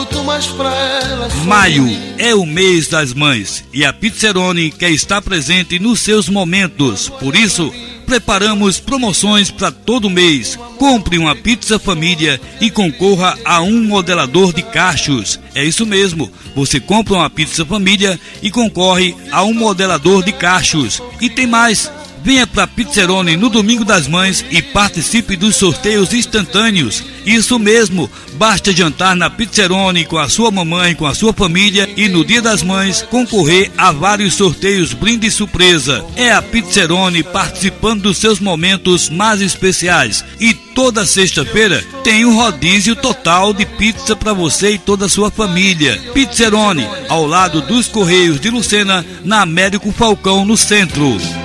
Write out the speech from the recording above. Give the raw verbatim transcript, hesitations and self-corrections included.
luto, mas pra ela sorri. Maio é o mês das mães e a Pizzeroni quer estar presente nos seus momentos. Por isso, preparamos promoções para todo mês. Compre uma pizza família e concorra a um modelador de cachos. É isso mesmo, você compra uma pizza família e concorre a um modelador de cachos. E tem mais, venha para Pizzeroni no Domingo das Mães e participe dos sorteios instantâneos. Isso mesmo, basta jantar na Pizzeroni com a sua mamãe, com a sua família e no Dia das Mães concorrer a vários sorteios, brinde surpresa. É a Pizzeroni participando dos seus momentos mais especiais. E toda sexta-feira tem um rodízio total de pizza para você e toda a sua família. Pizzeroni, ao lado dos Correios de Lucena, na Américo Falcão, no centro.